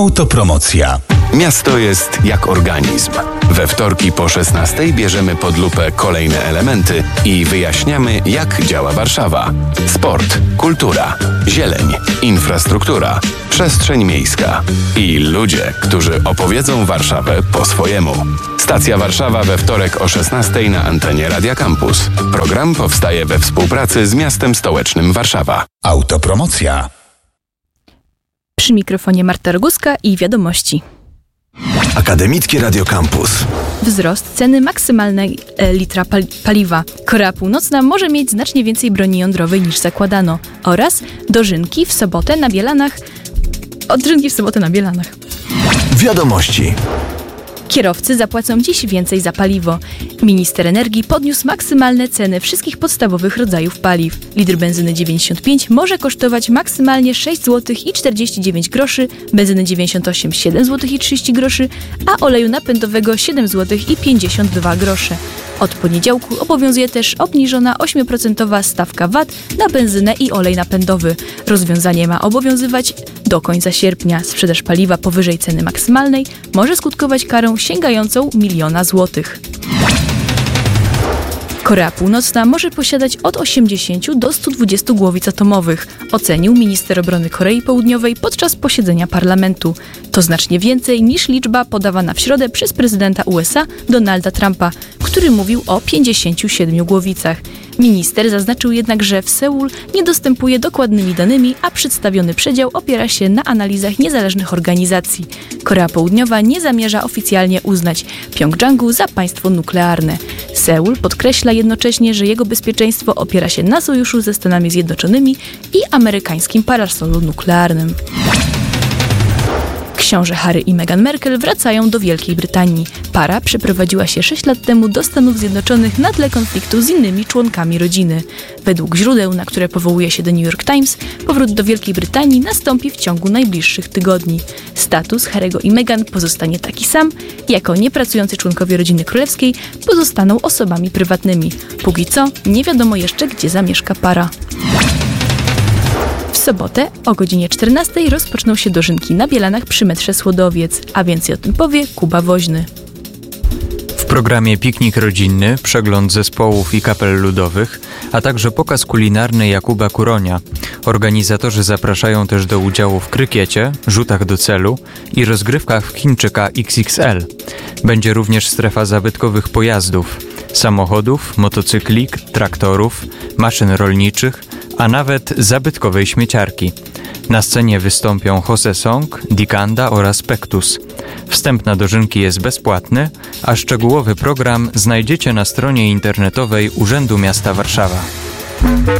Autopromocja. Miasto jest jak organizm. We wtorki po 16:00 bierzemy pod lupę kolejne elementy i wyjaśniamy, jak działa Warszawa. Sport, kultura, zieleń, infrastruktura, przestrzeń miejska i ludzie, którzy opowiedzą Warszawę po swojemu. Stacja Warszawa we wtorek o 16:00 na antenie Radia Campus. Program powstaje we współpracy z miastem stołecznym Warszawa. Autopromocja. Przy mikrofonie Marta Roguska i wiadomości. Akademickie Radio Campus. Wzrost ceny maksymalnej litra paliwa. Korea Północna może mieć znacznie więcej broni jądrowej niż zakładano. Oraz dożynki w sobotę na Bielanach. Wiadomości. Kierowcy zapłacą dziś więcej za paliwo. Minister energii podniósł maksymalne ceny wszystkich podstawowych rodzajów paliw. Litr benzyny 95 może kosztować maksymalnie 6 zł i 49 groszy, benzyny 98 7 zł i 30 groszy, a oleju napędowego 7 zł i 52 grosze. Od poniedziałku obowiązuje też obniżona 8% stawka VAT na benzynę i olej napędowy. Rozwiązanie ma obowiązywać do końca sierpnia. Sprzedaż paliwa powyżej ceny maksymalnej może skutkować karą sięgającą 1 000 000 złotych. Korea Północna może posiadać od 80 do 120 głowic atomowych, ocenił minister obrony Korei Południowej podczas posiedzenia parlamentu. To znacznie więcej niż liczba podawana w środę przez prezydenta USA Donalda Trumpa, który mówił o 57 głowicach. Minister zaznaczył jednak, że w Seul nie dostępuje dokładnymi danymi, a przedstawiony przedział opiera się na analizach niezależnych organizacji. Korea Południowa nie zamierza oficjalnie uznać Pjongjangu za państwo nuklearne. Seul podkreśla jednocześnie, że jego bezpieczeństwo opiera się na sojuszu ze Stanami Zjednoczonymi i amerykańskim parasolu nuklearnym. Książę Harry i Meghan Markle wracają do Wielkiej Brytanii. Para przeprowadziła się 6 lat temu do Stanów Zjednoczonych na tle konfliktu z innymi członkami rodziny. Według źródeł, na które powołuje się The New York Times, powrót do Wielkiej Brytanii nastąpi w ciągu najbliższych tygodni. Status Harry'ego i Meghan pozostanie taki sam, jako niepracujący członkowie rodziny królewskiej pozostaną osobami prywatnymi. Póki co nie wiadomo jeszcze, gdzie zamieszka para. W sobotę o godzinie 14:00 rozpoczną się dożynki na Bielanach przy metrze Słodowiec, a więcej o tym powie Kuba Woźny. W programie piknik rodzinny, przegląd zespołów i kapel ludowych, a także pokaz kulinarny Jakuba Kuronia. Organizatorzy zapraszają też do udziału w krykiecie, rzutach do celu i rozgrywkach w Chińczyka XXL. Będzie również strefa zabytkowych pojazdów, samochodów, motocykli, traktorów, maszyn rolniczych, a nawet zabytkowej śmieciarki. Na scenie wystąpią Jose Song, Dikanda oraz Pektus. Wstęp na dożynki jest bezpłatny, a szczegółowy program znajdziecie na stronie internetowej Urzędu Miasta Warszawa.